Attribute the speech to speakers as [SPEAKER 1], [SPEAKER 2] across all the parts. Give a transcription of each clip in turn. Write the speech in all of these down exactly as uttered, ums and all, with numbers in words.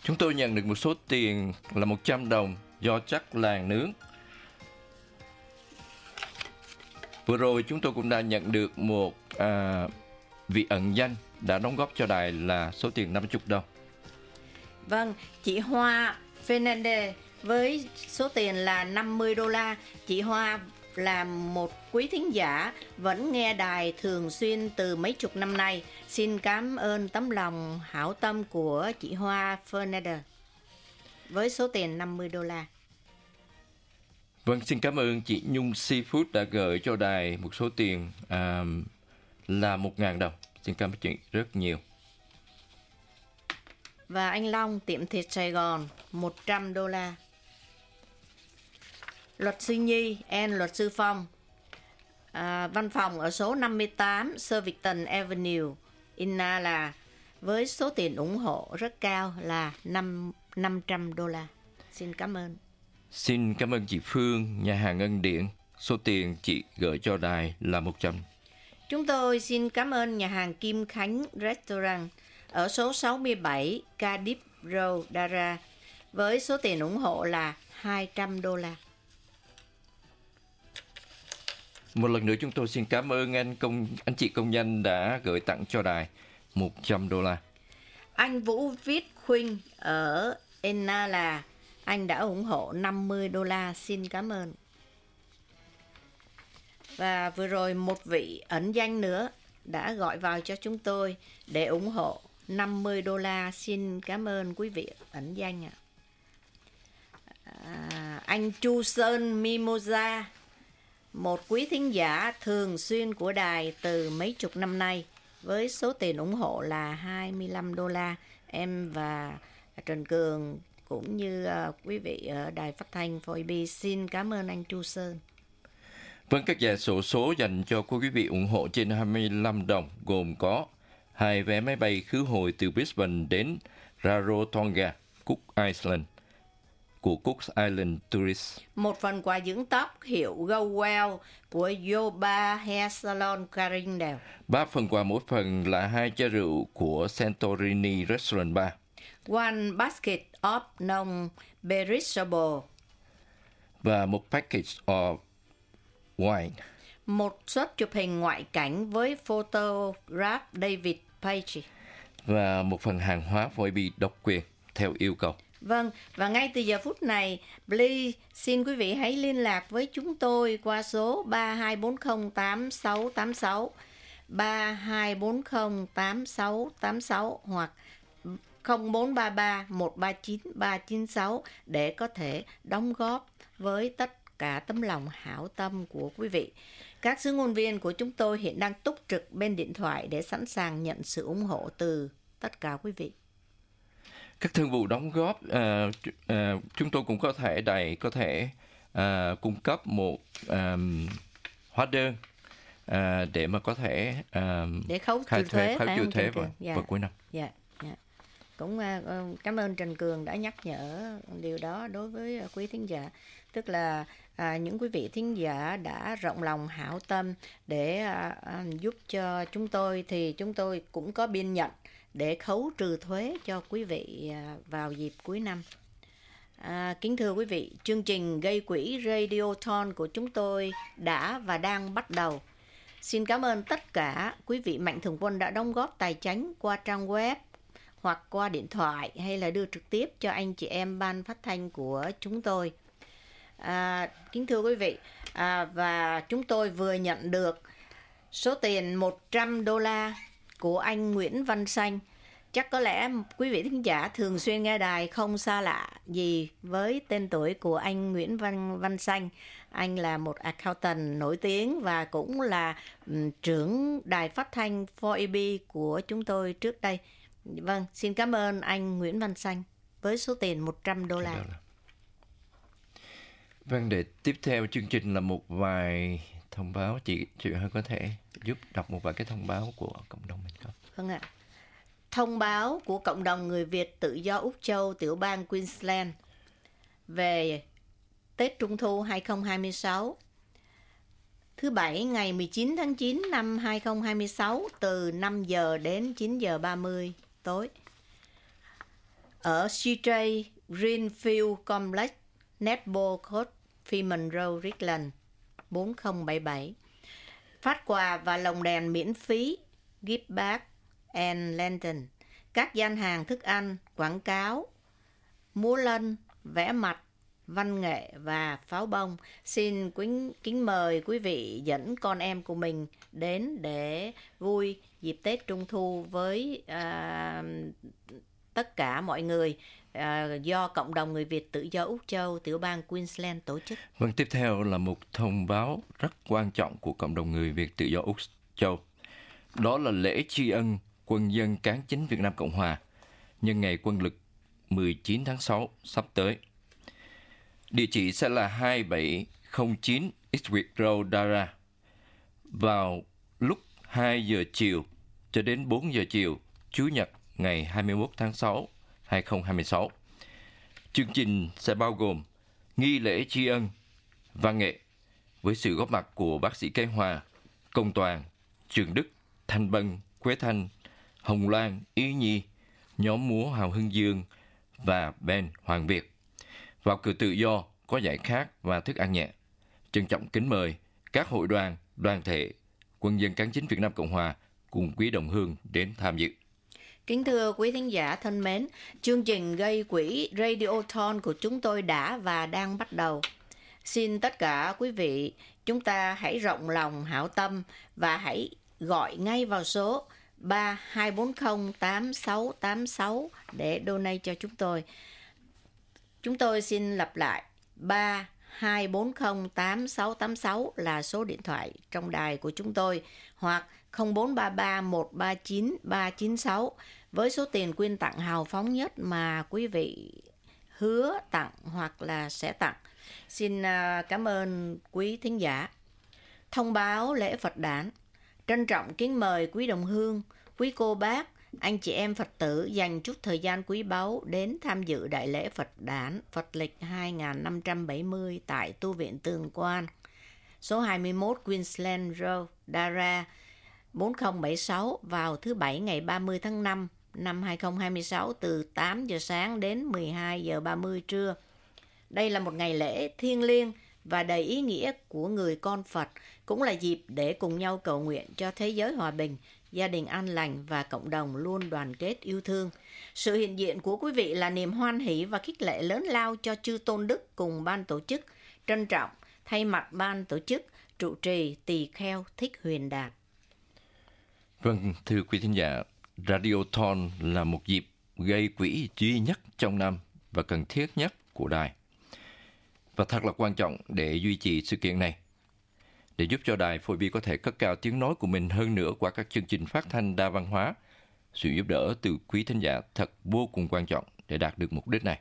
[SPEAKER 1] Chúng tôi nhận được một số tiền là một trăm đồng do chắc làng nướng. Vừa rồi chúng tôi cũng đã nhận được một à, vị ẩn danh đã đóng góp cho đài là số tiền năm mươi đồng.
[SPEAKER 2] Vâng, chị Hoa Fernandez với số tiền là năm mươi đô la. Chị Hoa là một quý thính giả vẫn nghe đài thường xuyên từ mấy chục năm nay. Xin cảm ơn tấm lòng hảo tâm của chị Hoa Fernandez với số tiền năm mươi đô la.
[SPEAKER 1] Vâng, xin cảm ơn chị Nhung Seafood đã gửi cho đài một số tiền à, là một nghìn đồng. Xin cảm ơn chị rất nhiều.
[SPEAKER 2] Và anh Long, tiệm thịt Sài Gòn, một trăm đô la. Luật sư Nhi, en luật sư Phong, à, văn phòng ở số năm mươi tám Surbiton Avenue, Inala, với số tiền ủng hộ rất cao là năm trăm đô la. Xin cảm ơn.
[SPEAKER 1] Xin cảm ơn chị Phương, nhà hàng Ân Điển. Số tiền chị gửi cho đài là một trăm.
[SPEAKER 2] Chúng tôi xin cảm ơn nhà hàng Kim Khánh Restaurant ở số sáu mươi bảy Cardiff Road, Dara, với số tiền ủng hộ là hai trăm đô la.
[SPEAKER 1] Một lần nữa chúng tôi xin cảm ơn anh công anh chị công nhân đã gửi tặng cho đài một trăm đô la.
[SPEAKER 2] Anh Vũ Viết Khuynh ở Enala, anh đã ủng hộ năm mươi đô la. Xin cảm ơn. Và vừa rồi một vị ẩn danh nữa đã gọi vào cho chúng tôi để ủng hộ năm mươi đô la. Xin cảm ơn quý vị ẩn danh ạ. À, anh Chu Sơn Mimosa, một quý thính giả thường xuyên của đài từ mấy chục năm nay, với số tiền ủng hộ là hai mươi lăm đô la. Em và Trần Cường cũng như uh, quý vị ở đài phát thanh phổ bê xin cảm ơn anh Chu Sơn.
[SPEAKER 1] Vâng, các giải sổ số dành cho quý vị ủng hộ trên hai mươi lăm đồng gồm có hai vé máy bay khứ hồi từ Brisbane đến Rarotonga, Cook Island của Cook Island Tourist.
[SPEAKER 2] Một phần quà dưỡng tóc hiệu Go Well của Yoba Hair Salon Carindale.
[SPEAKER 1] Ba phần quà mỗi phần là hai chai rượu của Santorini Restaurant Bar.
[SPEAKER 2] One basket of non-perishable.
[SPEAKER 1] Và một package of wine.
[SPEAKER 2] Một suất chụp hình ngoại cảnh với photograph David Page.
[SPEAKER 1] Và một phần hàng hóa phổ bì độc quyền theo yêu cầu.
[SPEAKER 2] Vâng, và ngay từ giờ phút này, please, xin quý vị hãy liên lạc với chúng tôi qua số ba hai bốn không tám sáu tám sáu, ba hai bốn không tám sáu tám sáu hoặc không bốn ba ba một ba chín ba chín sáu để có thể đóng góp với tất cả tấm lòng hảo tâm của quý vị. Các sứ ngôn viên của chúng tôi hiện đang túc trực bên điện thoại để sẵn sàng nhận sự ủng hộ từ tất cả quý vị.
[SPEAKER 1] Các thương vụ đóng góp, uh, uh, chúng tôi cũng có thể đài có thể uh, cung cấp một um, hóa đơn uh, để mà có thể um,
[SPEAKER 2] để khấu
[SPEAKER 1] khai
[SPEAKER 2] trừ thuế,
[SPEAKER 1] thuế, trừ thuế vào,
[SPEAKER 2] dạ.
[SPEAKER 1] vào cuối năm.
[SPEAKER 2] Dạ, dạ. Cũng uh, cảm ơn Trần Cường đã nhắc nhở điều đó đối với quý thính giả, tức là à, những quý vị thính giả đã rộng lòng hảo tâm để à, à, giúp cho chúng tôi, thì chúng tôi cũng có biên nhận để khấu trừ thuế cho quý vị à, vào dịp cuối năm. À, kính thưa quý vị, chương trình gây quỹ Radiothon của chúng tôi đã và đang bắt đầu. Xin cảm ơn tất cả quý vị mạnh thường quân đã đóng góp tài chánh qua trang web hoặc qua điện thoại hay là đưa trực tiếp cho anh chị em ban phát thanh của chúng tôi. À, kính thưa quý vị, à, và chúng tôi vừa nhận được số tiền một trăm đô la của anh Nguyễn Văn Xanh. Chắc có lẽ quý vị thính giả thường xuyên nghe đài không xa lạ gì với tên tuổi của anh Nguyễn Văn Văn Xanh. Anh là một accountant nổi tiếng và cũng là um, trưởng đài phát thanh four A B của chúng tôi trước đây. Vâng, xin cảm ơn anh Nguyễn Văn Xanh với số tiền một trăm đô la.
[SPEAKER 1] Vâng, để tiếp theo chương trình là một vài thông báo. Chị chị hơi có thể giúp đọc một vài cái thông báo của cộng đồng mình không?
[SPEAKER 2] Vâng ạ. Thông báo của cộng đồng người Việt tự do Úc Châu, tiểu bang Queensland về Tết Trung thu hai không hai sáu. Thứ Bảy ngày mười chín tháng chín năm hai không hai sáu từ năm giờ đến chín giờ ba mươi tối. ở xê jay Greenfield Complex, Netball Court, Freeman Road, Richland, bốn không bảy bảy. Phát quà và lồng đèn miễn phí, gift bag and lantern. Các gian hàng thức ăn, quảng cáo, múa lân, vẽ mặt, văn nghệ và pháo bông. Xin kính, kính mời quý vị dẫn con em của mình đến để vui dịp Tết Trung Thu với à, tất cả mọi người à, do Cộng đồng Người Việt Tự do Úc Châu, tiểu bang Queensland tổ chức.
[SPEAKER 1] Vâng, tiếp theo là một thông báo rất quan trọng của Cộng đồng Người Việt Tự do Úc Châu. Đó là lễ tri ân quân dân cán chính Việt Nam Cộng Hòa nhân ngày quân lực mười chín tháng sáu sắp tới. Địa chỉ sẽ là hai bảy không chín Eastwick Road, Dara, vào lúc hai giờ chiều cho đến bốn giờ chiều, Chủ nhật ngày hai mươi mốt tháng sáu, hai không hai sáu. Chương trình sẽ bao gồm nghi lễ tri ân, văn nghệ với sự góp mặt của bác sĩ Kế Hòa, Công Toàn, Trường Đức, Thanh Bân, Quế Thanh, Hồng Loan, Ý Nhi, nhóm múa Hào Hưng Dương và band Hoàng Việt. Vào cửa tự do có giải khát và thức ăn nhẹ. Trân trọng kính mời các hội đoàn, đoàn thể, quân dân cán chính Việt Nam Cộng Hòa cùng quý đồng hương đến tham dự.
[SPEAKER 2] Kính thưa quý thính giả thân mến, chương trình gây quỹ Radiothon của chúng tôi đã và đang bắt đầu. Xin tất cả quý vị, chúng ta hãy rộng lòng hảo tâm và hãy gọi ngay vào số ba hai bốn không tám sáu tám sáu để donate cho chúng tôi. Chúng tôi xin lặp lại, ba hai bốn không tám sáu tám sáu là số điện thoại trong đài của chúng tôi, hoặc không bốn ba ba một ba chín ba chín sáu với số tiền quyên tặng hào phóng nhất mà quý vị hứa tặng hoặc là sẽ tặng. Xin cảm ơn quý thính giả. Thông báo lễ Phật đản. Trân trọng kính mời quý đồng hương, quý cô bác, anh chị em Phật tử dành chút thời gian quý báu đến tham dự đại lễ Phật đản Phật lịch hai nghìn năm trăm bảy mươi tại tu viện Tường Quan, số hai mươi mốt Queensland Road, Dara, bốn không bảy sáu vào thứ Bảy ngày ba mươi tháng năm năm hai không hai sáu từ tám giờ sáng đến mười hai giờ ba mươi trưa. Đây là một ngày lễ thiêng liêng và đầy ý nghĩa của người con Phật, cũng là dịp để cùng nhau cầu nguyện cho thế giới hòa bình, gia đình an lành và cộng đồng luôn đoàn kết yêu thương. Sự hiện diện của quý vị là niềm hoan hỷ và khích lệ lớn lao cho chư tôn đức cùng ban tổ chức. Trân trọng thay mặt ban tổ chức, trụ trì Tỳ Kheo Thích Huyền Đạt.
[SPEAKER 1] Vâng, thưa quý thính giả, Radiothon là một dịp gây quỹ duy nhất trong năm và cần thiết nhất của đài. Và thật là quan trọng để duy trì sự kiện này. Để giúp cho đài phổ bi có thể cất cao tiếng nói của mình hơn nữa qua các chương trình phát thanh đa văn hóa, sự giúp đỡ từ quý thính giả thật vô cùng quan trọng để đạt được mục đích này.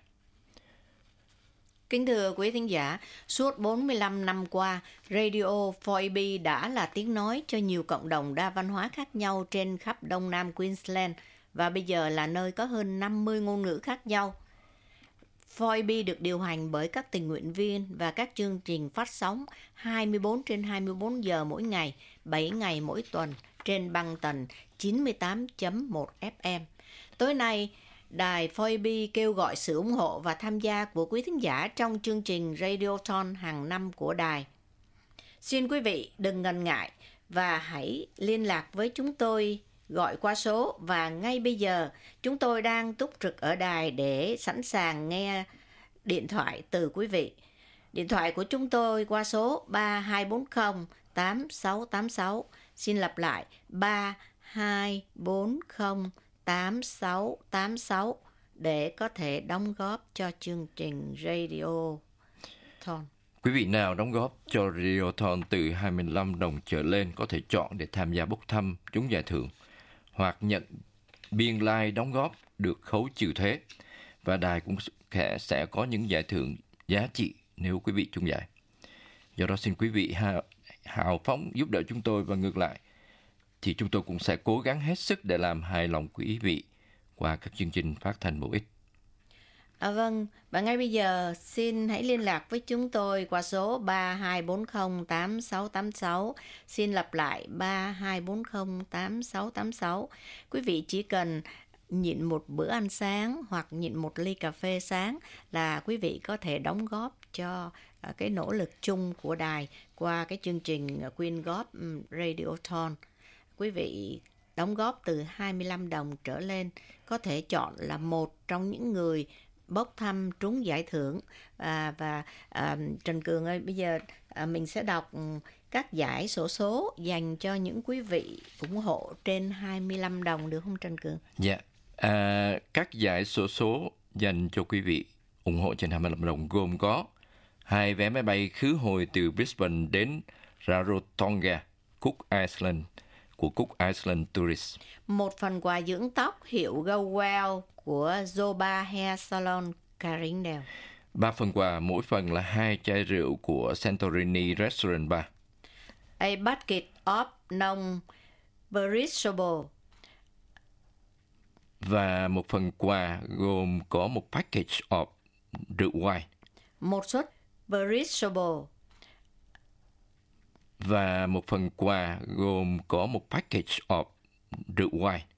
[SPEAKER 2] Kính thưa quý thính giả, suốt bốn mươi lăm năm qua, Radio four A B đã là tiếng nói cho nhiều cộng đồng đa văn hóa khác nhau trên khắp Đông Nam Queensland và bây giờ là nơi có hơn năm mươi ngôn ngữ khác nhau. four A B được điều hành bởi các tình nguyện viên và các chương trình phát sóng hai mươi bốn trên hai mươi bốn giờ mỗi ngày, bảy ngày mỗi tuần trên băng tần chín mươi tám chấm một F M. Tối nay, đài four A B kêu gọi sự ủng hộ và tham gia của quý thính giả trong chương trình Radiothon hàng năm của đài. Xin quý vị đừng ngần ngại và hãy liên lạc với chúng tôi gọi qua số, và ngay bây giờ chúng tôi đang túc trực ở đài để sẵn sàng nghe điện thoại từ quý vị. Điện thoại của chúng tôi qua số ba hai bốn không tám sáu tám sáu. Xin lặp lại ba hai bốn không tám sáu tám sáu để có thể đóng góp cho chương trình Radiothon.
[SPEAKER 1] Quý vị nào đóng góp cho Radiothon từ hai mươi lăm đồng trở lên có thể chọn để tham gia bốc thăm trúng giải thưởng hoặc nhận biên lai like đóng góp được khấu trừ thuế, và đài cũng sẽ có những giải thưởng giá trị nếu quý vị trúng giải. Do đó xin quý vị hào, hào phóng giúp đỡ chúng tôi, và ngược lại thì chúng tôi cũng sẽ cố gắng hết sức để làm hài lòng quý vị qua các chương trình phát thanh bổ ích.
[SPEAKER 2] À vâng, và ngay bây giờ xin hãy liên lạc với chúng tôi qua số ba hai bốn không tám sáu tám sáu. Xin lặp lại ba hai bốn không tám sáu tám sáu. Quý vị chỉ cần nhịn một bữa ăn sáng hoặc nhịn một ly cà phê sáng là quý vị có thể đóng góp cho cái nỗ lực chung của đài qua cái chương trình quyên góp Radiothon. Quý vị đóng góp từ hai mươi lăm đồng trở lên có thể chọn là một trong những người bốc thăm trúng giải thưởng. À, và à, Trần Cường ơi, bây giờ à, mình sẽ đọc các giải xổ số dành cho những quý vị ủng hộ trên hai mươi lăm đồng được không Trần Cường?
[SPEAKER 1] Dạ, yeah. à, các giải xổ số dành cho quý vị ủng hộ trên hai mươi lăm đồng gồm có hai vé máy bay khứ hồi từ Brisbane đến Rarotonga, Cook Island của Cook Island Tourist.
[SPEAKER 2] Một phần quà dưỡng tóc hiệu Go Well của Zoba Hair Salon Carindale.
[SPEAKER 1] Ba phần quà, mỗi phần là hai chai rượu của Santorini Restaurant Bar.
[SPEAKER 2] A bucket of non-perishable.
[SPEAKER 1] Và một phần quà gồm có một package of rượu wine.
[SPEAKER 2] Một suất perishable.
[SPEAKER 1] Và một phần quà gồm có một package of rượu wine.